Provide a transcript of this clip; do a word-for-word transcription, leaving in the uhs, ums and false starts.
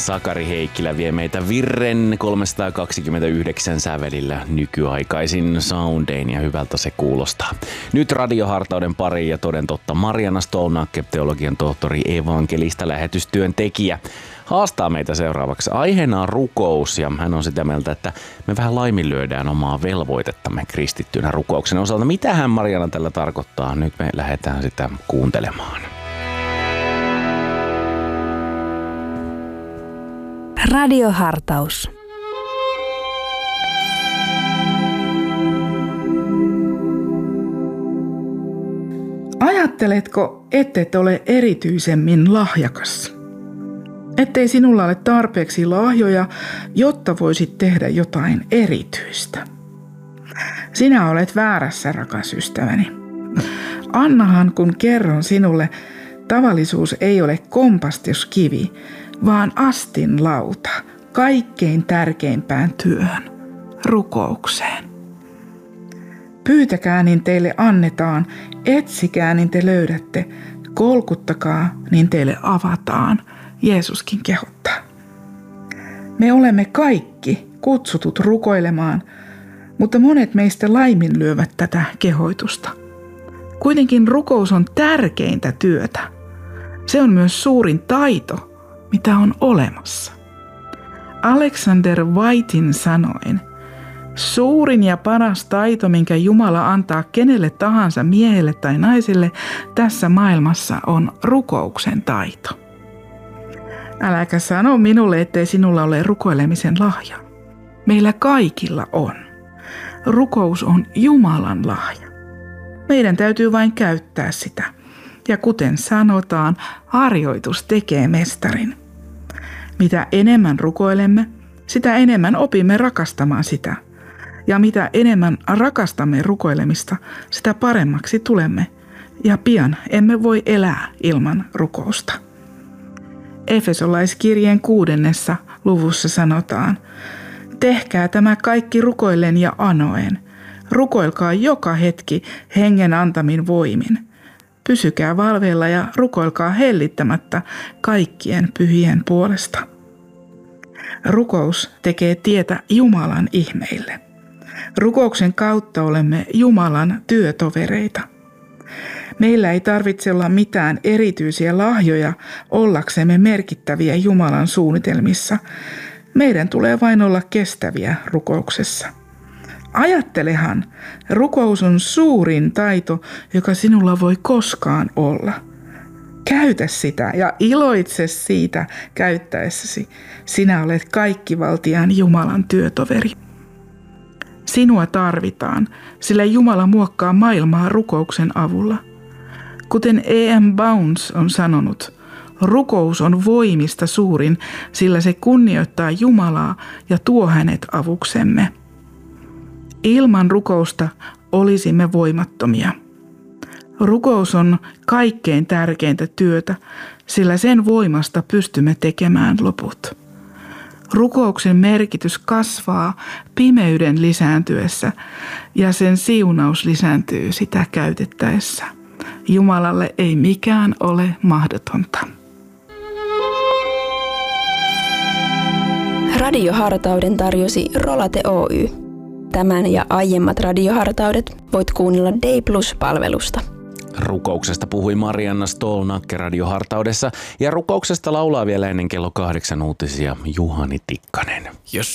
Sakari Heikkilä vie meitä virren kolmesataakaksikymmentäyhdeksän sävelillä nykyaikaisin soundein ja hyvältä se kuulostaa. Nyt radiohartauden pari ja toden totta Marianna Stolnacke, teologian tohtori, evankelista, lähetystyön tekijä, haastaa meitä seuraavaksi. Aiheena on rukous ja hän on sitä mieltä, että me vähän laiminlyödään omaa velvoitettamme kristittynä rukouksen osalta. Mitähän Marianna tällä tarkoittaa? Nyt me lähdetään sitä kuuntelemaan. Radiohartaus. Ajatteletko, ettet ole erityisemmin lahjakas? Ettei sinulla ole tarpeeksi lahjoja, jotta voisit tehdä jotain erityistä? Sinä olet väärässä, rakas ystäväni. Annahan, kun kerron sinulle, tavallisuus ei ole kompastuskivi, vaan astin lauta kaikkein tärkeimpään työhön, rukoukseen. Pyytäkää, niin teille annetaan, etsikää, niin te löydätte, kolkuttakaa, niin teille avataan, Jeesuskin kehottaa. Me olemme kaikki kutsutut rukoilemaan, mutta monet meistä laiminlyövät tätä kehoitusta. Kuitenkin rukous on tärkeintä työtä. Se on myös suurin taito, mitä on olemassa. Alexander Whitein sanoin, suurin ja paras taito, minkä Jumala antaa kenelle tahansa miehelle tai naiselle tässä maailmassa, on rukouksen taito. Äläkä sano minulle, ettei sinulla ole rukoilemisen lahja. Meillä kaikilla on. Rukous on Jumalan lahja. Meidän täytyy vain käyttää sitä. Ja kuten sanotaan, harjoitus tekee mestarin. Mitä enemmän rukoilemme, sitä enemmän opimme rakastamaan sitä. Ja mitä enemmän rakastamme rukoilemista, sitä paremmaksi tulemme. Ja pian emme voi elää ilman rukousta. Efesolaiskirjeen kuudennessa luvussa sanotaan, tehkää tämä kaikki rukoillen ja anoen. Rukoilkaa joka hetki hengen antamin voimin. Pysykää valveilla ja rukoilkaa hellittämättä kaikkien pyhien puolesta. Rukous tekee tietä Jumalan ihmeille. Rukouksen kautta olemme Jumalan työtovereita. Meillä ei tarvitse olla mitään erityisiä lahjoja ollaksemme merkittäviä Jumalan suunnitelmissa. Meidän tulee vain olla kestäviä rukouksessa. Ajattelehan, rukous on suurin taito, joka sinulla voi koskaan olla. Käytä sitä ja iloitse siitä käyttäessäsi. Sinä olet kaikkivaltiaan Jumalan työtoveri. Sinua tarvitaan, sillä Jumala muokkaa maailmaa rukouksen avulla. Kuten E M Bounds on sanonut, rukous on voimista suurin, sillä se kunnioittaa Jumalaa ja tuo hänet avuksemme. Ilman rukousta olisimme voimattomia. Rukous on kaikkein tärkeintä työtä, sillä sen voimasta pystymme tekemään loput. Rukouksen merkitys kasvaa pimeyden lisääntyessä ja sen siunaus lisääntyy sitä käytettäessä. Jumalalle ei mikään ole mahdotonta. Radiohartauden tarjosi Rolate Oy. Tämän ja aiemmat radiohartaudet voit kuunnella Day Plus-palvelusta. Rukouksesta puhui Marianna Stolnacke radiohartaudessa ja rukouksesta laulaa vielä ennen kello kahdeksan uutisia Juhani Tikkanen. Jos